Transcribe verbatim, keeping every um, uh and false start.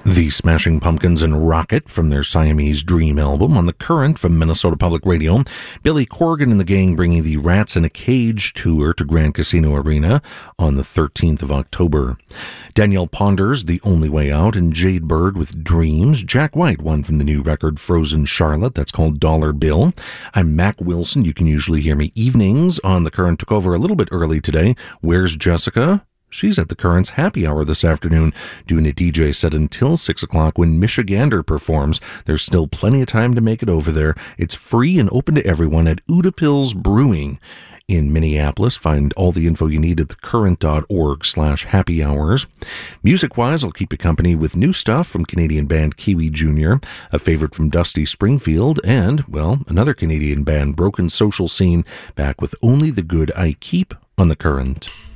The Smashing Pumpkins and Rocket from their Siamese Dream album. On The Current from Minnesota Public Radio, Billy Corgan and the gang bringing the Rats in a Cage tour to Grand Casino Arena on the thirteenth of October. Danielle Ponders, The Only Way Out, and Jade Bird with Dreams. Jack White, one from the new record Frozen Charlotte, that's called Dollar Bill. I'm Mac Wilson. You can usually hear me evenings on The Current. Took over a little bit early today. Where's Jessica? She's at The Current's happy hour this afternoon, doing a D J set until six o'clock when Michigander performs. There's still plenty of time to make it over there. It's free and open to everyone at Utapils Brewing in Minneapolis. Find all the info you need at thecurrent.org slash happy hours. Music-wise, I'll keep you company with new stuff from Canadian band Kiwi Junior, a favorite from Dusty Springfield, and, well, another Canadian band, Broken Social Scene, back with Only the Good I Keep on The Current.